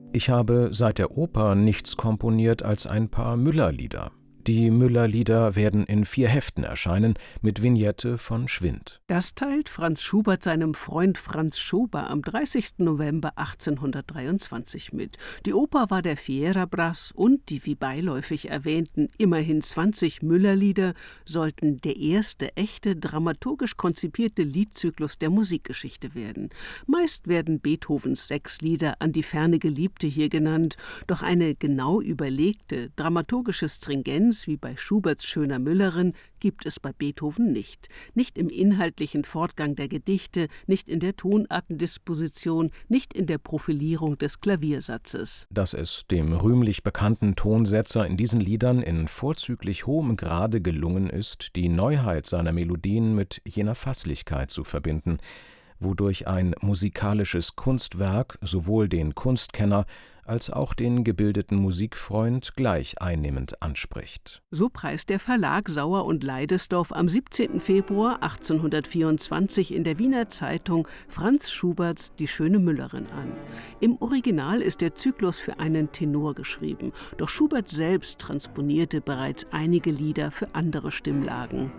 Ich habe seit der Oper nichts komponiert als ein paar Müller-Lieder. Die Müller-Lieder werden in 4 Heften erscheinen, mit Vignette von Schwind. Das teilt Franz Schubert seinem Freund Franz Schober am 30. November 1823 mit. Die Oper war der Fierabras und die wie beiläufig erwähnten immerhin 20 Müller-Lieder sollten der erste echte dramaturgisch konzipierte Liedzyklus der Musikgeschichte werden. Meist werden Beethovens 6 Lieder an die ferne Geliebte hier genannt, doch eine genau überlegte dramaturgische Stringenz wie bei Schuberts Schöner Müllerin gibt es bei Beethoven nicht. Nicht im inhaltlichen Fortgang der Gedichte, nicht in der Tonartendisposition, nicht in der Profilierung des Klaviersatzes. Dass es dem rühmlich bekannten Tonsetzer in diesen Liedern in vorzüglich hohem Grade gelungen ist, die Neuheit seiner Melodien mit jener Fasslichkeit zu verbinden, wodurch ein musikalisches Kunstwerk sowohl den Kunstkenner als auch den gebildeten Musikfreund gleich einnehmend anspricht. So preist der Verlag Sauer und Leidesdorff am 17. Februar 1824 in der Wiener Zeitung Franz Schuberts Die schöne Müllerin an. Im Original ist der Zyklus für einen Tenor geschrieben, doch Schubert selbst transponierte bereits einige Lieder für andere Stimmlagen.